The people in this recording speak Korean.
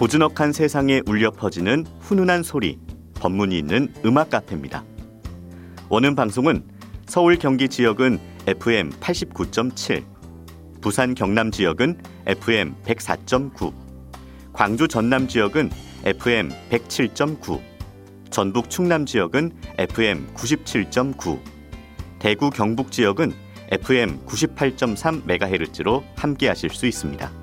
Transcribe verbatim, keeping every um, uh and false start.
고즈넉한 세상에 울려 퍼지는 훈훈한 소리, 법문이 있는 음악 카페입니다. 원음 방송은 서울 경기 지역은 에프엠 팔십구 점 칠, 부산 경남 지역은 에프엠 백사 점 구, 광주 전남 지역은 에프엠 백칠 점 구, 전북 충남 지역은 에프엠 구십칠 점 구, 대구 경북 지역은 에프엠 구십팔 점 삼 메가헤르츠로 함께하실 수 있습니다.